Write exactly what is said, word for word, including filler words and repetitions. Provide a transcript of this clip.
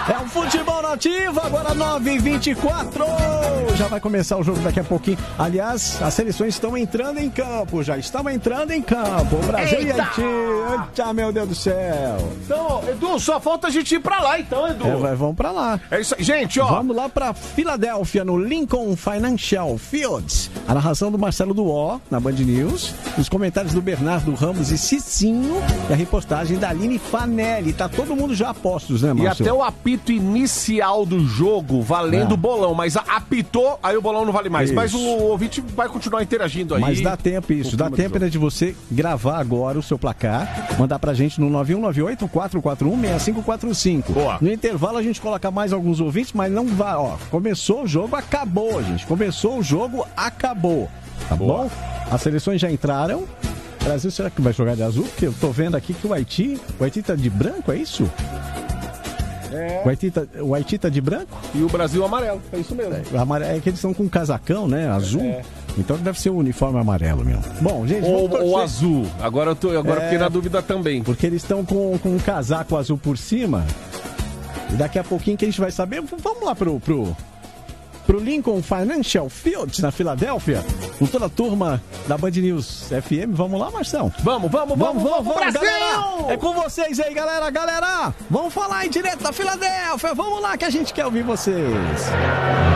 É o Futebol Nativo, agora nove e vinte e quatro. Já vai começar o jogo daqui a pouquinho. Aliás, as seleções estão entrando em campo, já estão entrando em campo. O Brasil Eita! e Haiti. Eita, meu Deus do céu. Então, Edu, só falta a gente ir pra lá, então, Edu. É, vai, vamos pra lá. É isso aí, gente, ó. Vamos lá pra Filadélfia, no Lincoln Financial Fields. A narração do Marcelo Duó, na Band News. Os comentários do Bernardo Ramos e Cicinho. E a reportagem da Aline Fanelli. Tá todo mundo já a postos, né, Márcio? E até o apito inicial do jogo valendo É. bolão, mas apitou, aí o bolão não vale mais. Isso. Mas o ouvinte vai continuar interagindo aí. Mas dá tempo isso, dá tempo ainda de você gravar agora o seu placar, mandar pra gente no nove um nove oito, quatro quatro um, seis cinco quatro cinco. Boa. No intervalo a gente coloca mais alguns ouvintes, mas não vai, ó, começou o jogo, acabou, gente. Começou o jogo, acabou. Tá Boa. bom? As seleções já entraram. O Brasil, será que vai jogar de azul? Porque eu tô vendo aqui que o Haiti, o Haiti tá de branco, é isso? É. O Haiti tá, o Haiti tá de branco? E o Brasil amarelo, é isso mesmo. É, amare- é que eles estão com um casacão, né? Azul. É. Então deve ser o uniforme amarelo mesmo. Bom, gente, Ou, vamos torcer. ou azul. Agora eu tô, agora É. fiquei na dúvida também. Porque eles estão com, com um casaco azul por cima. E daqui a pouquinho que a gente vai saber. v- Vamos lá pro, pro, pro Lincoln Financial Fields, na Filadélfia. Com toda a turma da Band News F M. Vamos lá, Marção? Vamos, vamos, vamos, vamos, Brasil! galera! É com vocês aí, galera, galera! Vamos falar aí direto da Filadélfia! Vamos lá que a gente quer ouvir vocês!